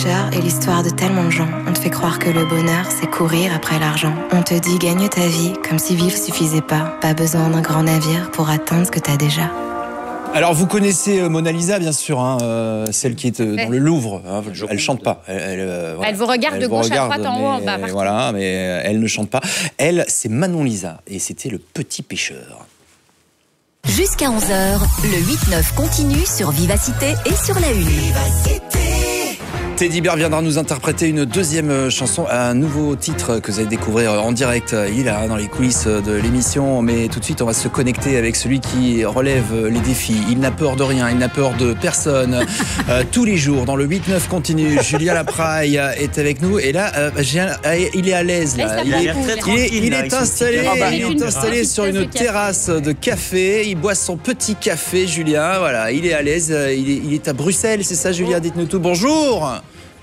Et l'histoire de tellement de gens. On te fait croire que le bonheur, c'est courir après l'argent. On te dit gagne ta vie, comme si vivre suffisait pas. Pas besoin d'un grand navire pour atteindre ce que t'as déjà. Alors vous connaissez Mona Lisa bien sûr, hein, celle qui est dans le Louvre. Hein, elle chante pas. Voilà. Elle vous regarde de gauche à droite, en haut, en bas. Voilà, mais elle ne chante pas. Elle, c'est Manon Lisa et c'était Le Petit Pêcheur. Jusqu'à 11h, le 8-9 continue sur Vivacité et sur la Une. Teddy Bear viendra nous interpréter une deuxième chanson, un nouveau titre que vous allez découvrir en direct. Il est là dans les coulisses de l'émission, mais tout de suite on va se connecter avec celui qui relève les défis. Il n'a peur de rien, il n'a peur de personne. Tous les jours dans le 8-9 continue, Julien Lapraille est avec nous et là il est à l'aise là. Il est installé sur une terrasse de café. Il boit son petit café, Julien. Voilà, il est à l'aise. Il est à Bruxelles, c'est ça, Julien? Dites-nous tout. Bonjour.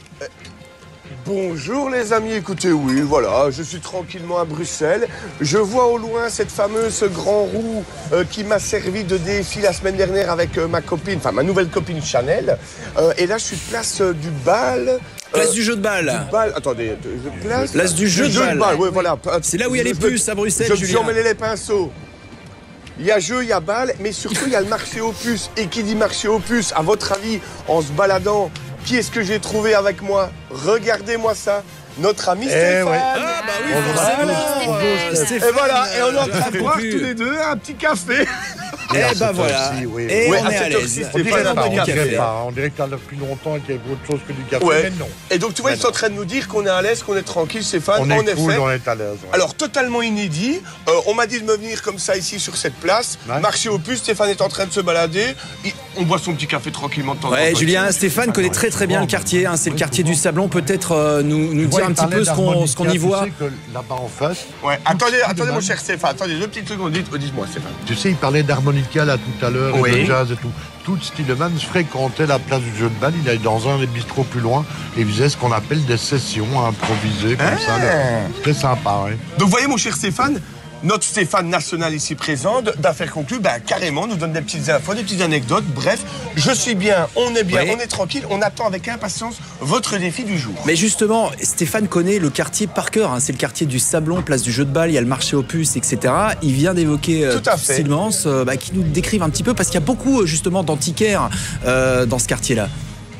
Bonjour les amis, écoutez, oui, voilà, je suis tranquillement à Bruxelles. Je vois au loin cette fameuse grand roue qui m'a servi de défi la semaine dernière avec ma copine, enfin ma nouvelle copine Chanel. Et là, je suis place du bal. Place du jeu de balle. Attendez, place du jeu de balle. Oui, voilà. C'est là où il y a les puces à Bruxelles, Julien. Je me suis emmêlé les pinceaux. Il y a jeu, il y a balle, mais surtout il y a le marché aux puces. Et qui dit marché aux puces, à votre avis, en se baladant, qui est-ce que j'ai trouvé avec moi? Regardez-moi ça. Notre ami Stéphane. Ouais. Ah bah oui, forcément. Et voilà, et on est en train de boire tous les deux un petit café. Et bah voilà. Oui. Et on est à l'aise. On dirait que t'as depuis longtemps qu'il y a autre chose que du café, mais non. Et donc tu vois, ils sont en train de nous dire qu'on est à l'aise, qu'on est tranquille, Stéphane. On est cool, on est à l'aise. Ouais. Alors totalement inédit. On m'a dit de me venir comme ça ici sur cette place. Ouais. Marché aux puces, Stéphane est en train de se balader. On boit son petit café tranquillement de temps en temps. Ouais, Julien, Stéphane connaît très bien le quartier. Hein, c'est le quartier du Sablon. Peut-être nous dire un petit peu ce qu'on y voit. Tu sais que là-bas en face. Ouais. Attendez, mon cher Stéphane. Attendez 2 petites secondes. Dites-moi, Stéphane. Tu sais, il parlait d'harmonica là tout à l'heure, oui. Et de jazz et tout. Tout Stilleman fréquentait la place du jeu de balle. Il allait dans un des bistrots plus loin et il faisait ce qu'on appelle des sessions improvisées comme ça. Très sympa, ouais. Donc, vous voyez, mon cher Stéphane, notre Stéphane national ici présent, d'affaires conclues, carrément, nous donne des petites infos, des petites anecdotes. Bref, je suis bien, on est bien, on est tranquille. On attend avec impatience votre défi du jour. Mais justement, Stéphane connaît le quartier par cœur. Hein. C'est le quartier du Sablon, place du jeu de balle, il y a le marché aux puces, etc. Il vient d'évoquer Silence, qui nous décrive un petit peu, parce qu'il y a beaucoup justement d'antiquaires dans ce quartier-là.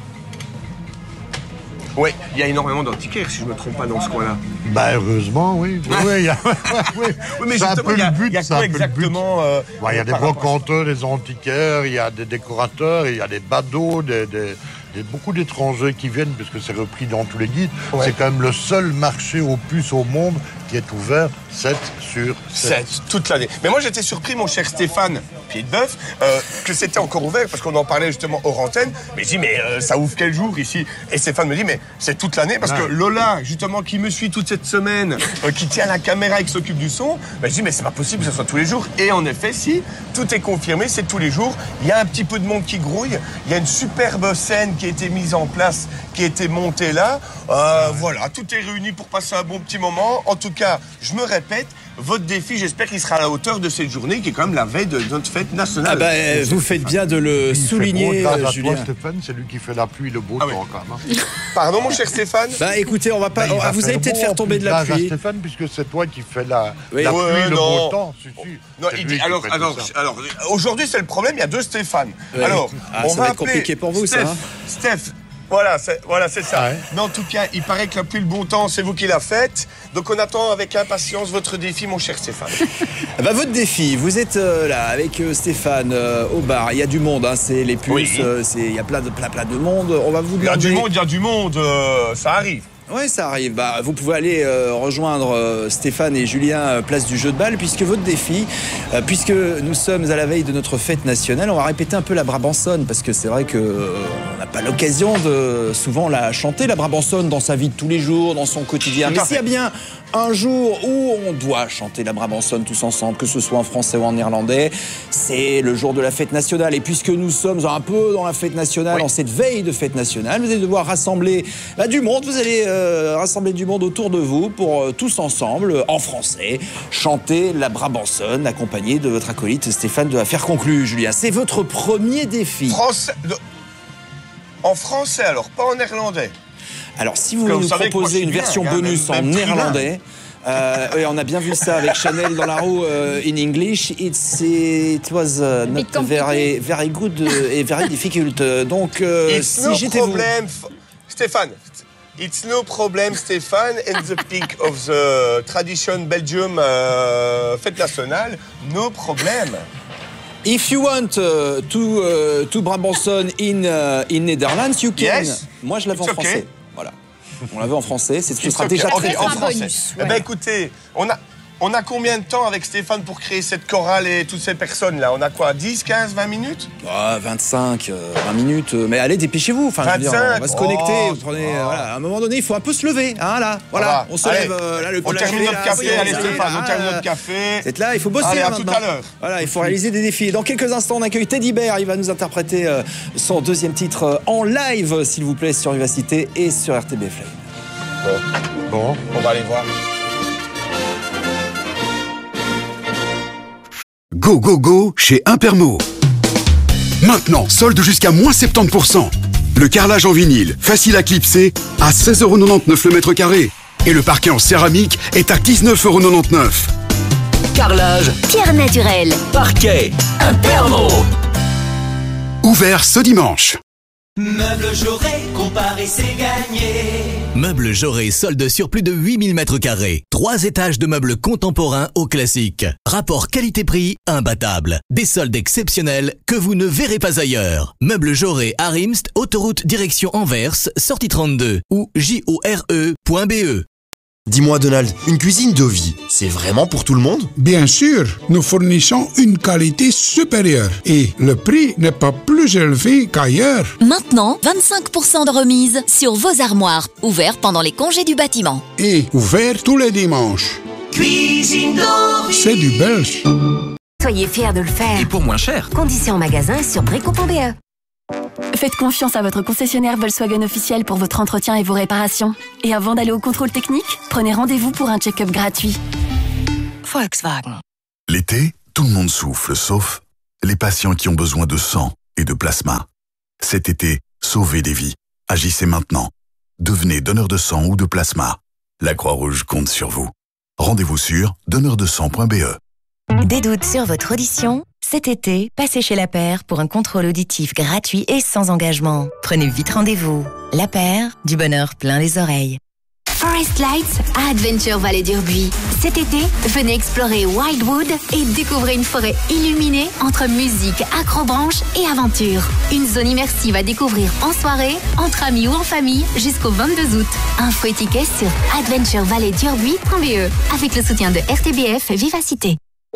Oui, il y a énormément d'antiquaires, si je ne me trompe pas, dans ce coin-là. Heureusement, oui. Oui, mais c'est un peu le but. Il y a quoi exactement il y a des brocanteurs, des antiquaires, il y a des décorateurs, il y a des badauds, beaucoup d'étrangers qui viennent, puisque c'est repris dans tous les guides. Ouais. C'est quand même le seul marché aux puces au monde qui est ouvert 7 sur 7. Toute l'année. Mais moi, j'étais surpris, mon cher Stéphane Pied de Bœuf, que c'était encore ouvert, parce qu'on en parlait justement hors antenne. Mais je dis, ça ouvre quel jour ici? Et Stéphane me dit, mais c'est toute l'année, parce que Lola, justement, qui me suit toute cette semaine, qui tient la caméra et qui s'occupe du son, je dis, mais c'est pas possible que ce soit tous les jours. Et en effet, si, tout est confirmé, c'est tous les jours. Il y a un petit peu de monde qui grouille. Il y a une superbe scène qui a été mise en place, qui a été montée là. Voilà, tout est réuni pour passer un bon petit moment. En tout cas, je me répète, votre défi, j'espère qu'il sera à la hauteur de cette journée, qui est quand même la veille de notre fête nationale. Vous faites bien de le souligner, Julien. Stéphane, c'est lui qui fait la pluie et le beau temps, quand même. Pardon, mon cher Stéphane. Écoutez, on va pas. Vous allez peut-être faire tomber de la pluie. Stéphane, puisque c'est toi qui fais la pluie et le beau temps. Non, alors, aujourd'hui, c'est le problème, il y a 2 Stéphane. Oui. Alors, on va être compliqué pour vous, ça. Steph. Voilà, c'est ça. Ouais. Mais en tout cas, il paraît que la pluie, le bon temps, c'est vous qui la faites. Donc on attend avec impatience votre défi, mon cher Stéphane. Votre défi, vous êtes là avec Stéphane au bar. Il y a du monde, hein, c'est les puces, il y a plein de monde. On va vous demander... Il y a du monde, ça arrive. Oui, ça arrive. Vous pouvez aller rejoindre Stéphane et Julien, place du jeu de balle, puisque votre défi, puisque nous sommes à la veille de notre fête nationale, on va répéter un peu la Brabançonne, parce que c'est vrai qu'on n'a pas l'occasion de souvent la chanter, la Brabançonne, dans sa vie de tous les jours, dans son quotidien. Mais s'il y a bien un jour où on doit chanter la Brabançonne tous ensemble, que ce soit en français ou en néerlandais, c'est le jour de la fête nationale. Et puisque nous sommes un peu dans la fête nationale, en cette veille de fête nationale, vous allez devoir rassembler du monde, vous allez rassembler du monde autour de vous pour tous ensemble, en français, chanter la Brabançonne, accompagné de votre acolyte Stéphane de Affaires Conclues. Julien, c'est votre premier défi. En français alors, pas en néerlandais. Alors, si vous voulez nous proposer une version bonus en néerlandais, et on a bien vu ça avec Chanel dans la roue in English. It was not very, very good et very difficult. Donc, si j'étais vous... Stéphane, it's no problem, Stéphane, in the peak of the tradition Belgium fête nationale, no problem. If you want to Brabanson in Netherlands, you can. Yes. Moi, je l'avais en français. Voilà. On l'avait en français. Ce sera okay. déjà très en français. Ouais. Eh ben, écoutez, on a combien de temps avec Stéphane pour créer cette chorale et toutes ces personnes-là? On a quoi, 10, 15, 20 minutes? 25, 20 minutes. Mais allez, dépêchez-vous. Enfin, 25, je veux dire, on va se connecter. Vous prenez, voilà, à un moment donné, il faut un peu se lever. Hein, là, voilà. On se lève. Là, on termine notre café. Allez, Stéphane, on termine notre café. C'est là, il faut bosser. Allez, à maintenant. tout à l'heure. Voilà, il faut réaliser des défis. Dans quelques instants, on accueille Teddy Bear. Il va nous interpréter son deuxième titre en live, s'il vous plaît, sur Vivacité et sur RTBF Live. Bon, on va aller voir. Go, go, go chez Impermo. Maintenant, solde jusqu'à moins 70%. Le carrelage en vinyle, facile à clipser, à 16,99€ le mètre carré. Et le parquet en céramique est à 19,99€. Carrelage, pierre naturelle, parquet, Impermo. Ouvert ce dimanche. Meubles Jaurès, comparer c'est gagné. Meubles Jaurès solde sur plus de 8000 mètres carrés. 3 étages de meubles contemporains au classique. Rapport qualité-prix imbattable. Des soldes exceptionnels que vous ne verrez pas ailleurs. Meubles Jaurès à Rimst, autoroute direction Anvers, sortie 32 ou jore.be. Dis-moi Donald, une cuisine de vie, c'est vraiment pour tout le monde? Bien sûr, nous fournissons une qualité supérieure et le prix n'est pas plus élevé qu'ailleurs. Maintenant, 25% de remise sur vos armoires, ouvert pendant les congés du bâtiment. Et ouvert tous les dimanches. Cuisine de vie. C'est du belge. Soyez fiers de le faire. Et pour moins cher. Conditions en magasin sur brico.be. Faites confiance à votre concessionnaire Volkswagen officiel pour votre entretien et vos réparations. Et avant d'aller au contrôle technique, prenez rendez-vous pour un check-up gratuit. Volkswagen. L'été, tout le monde souffle, sauf les patients qui ont besoin de sang et de plasma. Cet été, sauvez des vies. Agissez maintenant. Devenez donneur de sang ou de plasma. La Croix-Rouge compte sur vous. Rendez-vous sur donneurdesang.be. Des doutes sur votre audition? Cet été, passez chez La Paire pour un contrôle auditif gratuit et sans engagement. Prenez vite rendez-vous. La Paire, du bonheur plein les oreilles. Forest Lights à Adventure Vallée d'Urbuy. Cet été, venez explorer Wildwood et découvrez une forêt illuminée entre musique, acrobranche et aventure. Une zone immersive à découvrir en soirée, entre amis ou en famille jusqu'au 22 août. Info et tickets sur adventurevalleyedurbuy.be avec le soutien de RTBF Vivacité.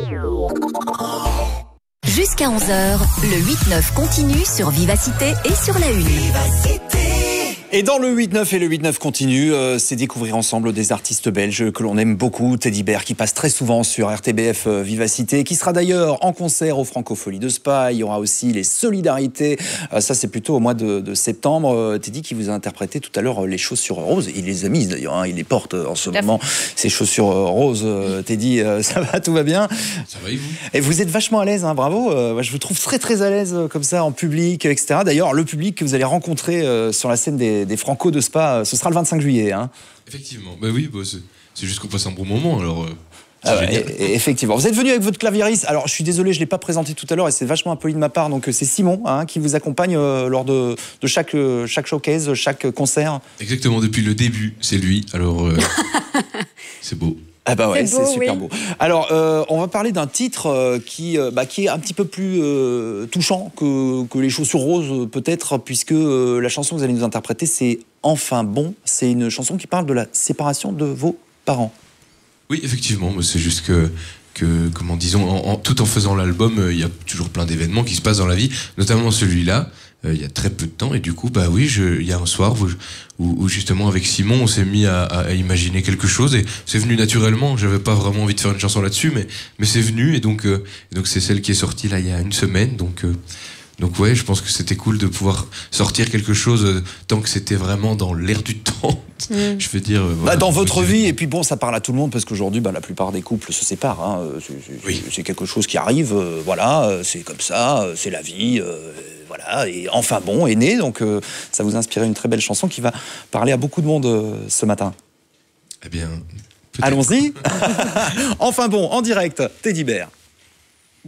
Jusqu'à 11h, le 8-9 continue sur Vivacité et sur la Une. Et dans le 8-9 et le 8-9 continue, c'est découvrir ensemble des artistes belges que l'on aime beaucoup. Teddy Bear qui passe très souvent sur RTBF Vivacité, qui sera d'ailleurs en concert aux Francopholies de Spa. Il y aura aussi les Solidarités. Ça, c'est plutôt au mois de septembre. Teddy qui vous a interprété tout à l'heure les chaussures roses. Il les a mises d'ailleurs, hein, il les porte en ce moment, ces chaussures roses. Teddy, ça va, tout va bien? Ça va et vous? Et vous êtes vachement à l'aise, hein, bravo. Je vous trouve très très à l'aise comme ça en public, etc. D'ailleurs, le public que vous allez rencontrer sur la scène des Franco de Spa, ce sera le 25 juillet. Hein. Effectivement, bah oui, bah c'est juste qu'on passe un bon moment, alors... et effectivement. Vous êtes venu avec votre claviériste. Alors, je suis désolé, je ne l'ai pas présenté tout à l'heure et c'est vachement impoli de ma part. Donc, c'est Simon hein, qui vous accompagne lors de chaque showcase, chaque concert. Exactement, depuis le début, c'est lui. Alors, c'est beau. Ah bah ouais, c'est super beau. Alors, on va parler d'un titre qui est un petit peu plus touchant que les chaussures roses, peut-être, puisque la chanson que vous allez nous interpréter, c'est Enfin bon. C'est une chanson qui parle de la séparation de vos parents. Oui, effectivement, c'est juste que comment disons, tout en faisant l'album, il y a toujours plein d'événements qui se passent dans la vie, notamment celui-là. Il y a très peu de temps et du coup bah oui il y a un soir où justement avec Simon on s'est mis à imaginer quelque chose et c'est venu naturellement. J'avais pas vraiment envie de faire une chanson là-dessus mais c'est venu et donc c'est celle qui est sortie là il y a une semaine donc ouais, je pense que c'était cool de pouvoir sortir quelque chose tant que c'était vraiment dans l'air du temps. Je veux dire... Voilà, dans votre vie, et puis bon, ça parle à tout le monde, parce qu'aujourd'hui, la plupart des couples se séparent. Hein, c'est quelque chose qui arrive, voilà, c'est comme ça, c'est la vie, voilà. voilà, et Enfin bon est né, donc ça vous a inspiré une très belle chanson qui va parler à beaucoup de monde ce matin. Eh bien, allons-y. Enfin bon, en direct, Teddy Bear.